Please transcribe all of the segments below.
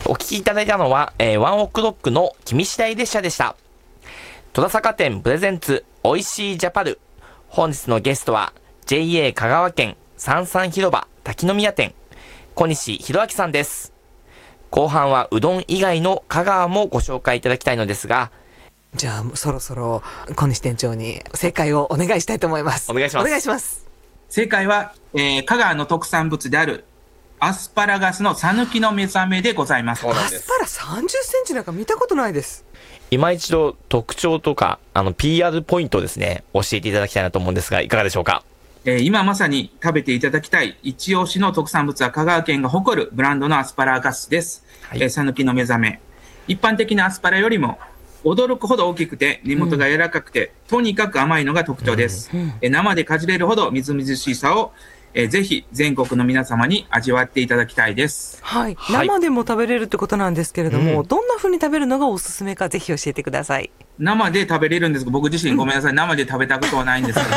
お聞きいただいたのは、ワンオクロックの君次第列車でした。戸田坂店プレゼンツおいしいジャパル。本日のゲストは JA 香川県三々広場滝宮店小西博明さんです。後半はうどん以外の香川もご紹介いただきたいのですが、 じゃあそろそろ小西店長に正解をお願いしたいと思います。 お願いします。 お願いします。 正解は、香川の特産物であるアスパラガスのさぬきの目覚めでございます。 アスパラ30センチなんか見たことないです。 今一度特徴とかPR ポイントをですね教えていただきたいなと思うんですが、いかがでしょうか。 今まさに食べていただきたい一押しの特産物は香川県が誇るブランドのアスパラガスです。さぬきの目覚め、一般的なアスパラよりも驚くほど大きくて根元が柔らかくて、とにかく甘いのが特徴です。生でかじれるほどみずみずしさをぜひ全国の皆様に味わっていただきたいです。 はい、生でも食べれるってことなんですけれども、どんな風に食べるのがおすすめかぜひ教えてください。 生で食べれるんですが、僕自身ごめんなさい、生で食べたことはないんですけど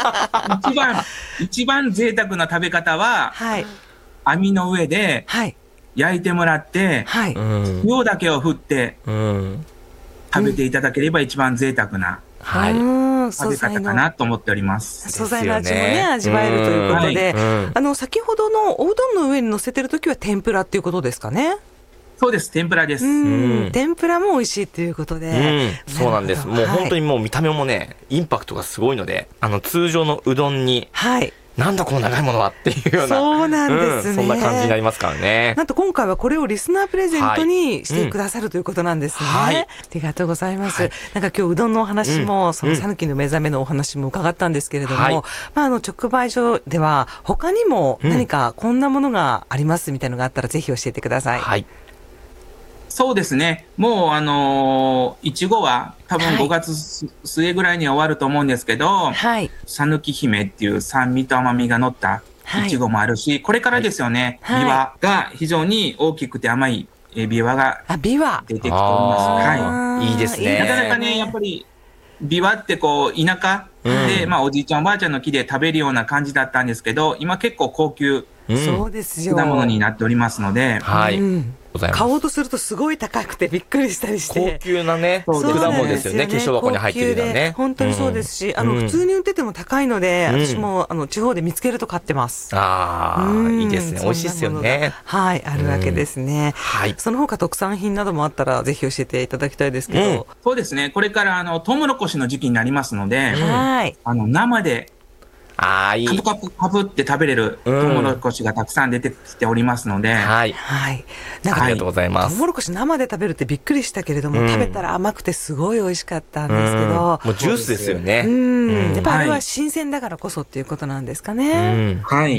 一番贅沢な食べ方は、網の上で焼いてもらって、塩だけを振って食べていただければ一番贅沢な食べ方かなと思っております。 素材の味もね味わえるということで、先ほどのおうどんの上に乗せてるときは天ぷらっていうことですかね。 そうです、天ぷらです。 天ぷらも美味しいということで、 そうなんです。もう本当にもう見た目もねインパクトがすごいので、通常のうどんに、なんだこの長いものはっていうような、 そうなんですね、 そんな感じになりますからね。 なんと今回はこれをリスナープレゼントにしてくださるということなんですね。ありがとうございます。なんか今日うどんのお話も、そのさぬきの目覚めのお話も伺ったんですけれども、直売所では他にも何かこんなものがありますみたいなのがあったらぜひ教えてください。 そうですね。もういちごは多分5月末ぐらいには終わると思うんですけど、さぬき姫っていう酸味と甘みが乗ったいちごもあるし、これからですよね、ビワが非常に大きくて甘いビワが出てきております。 いいですね。 なかなかね、やっぱりビワってこう田舎で、おじいちゃんおばあちゃんの木で食べるような感じだったんですけど、今結構高級果物になっておりますので、 買おうとするとすごい高くてびっくりしたりして、 高級なね果物ですよね。化粧箱に入ってるようなね。 本当にそうですし、普通に売ってても高いので、私も地方で見つけると買ってます。 いいですね。美味しいですよね。 あるわけですね。その他特産品などもあったらぜひ教えていただきたいですけど。 そうですね。これからトウモロコシの時期になりますので、生でカプカプカプって食べれるトウモロコシがたくさん出てきておりますので、 ありがとうございます。 トウモロコシ生で食べるってびっくりしたけれども、食べたら甘くてすごい美味しかったんですけど、 もうジュースですよね。 やっぱあれは新鮮だからこそっていうことなんですかね。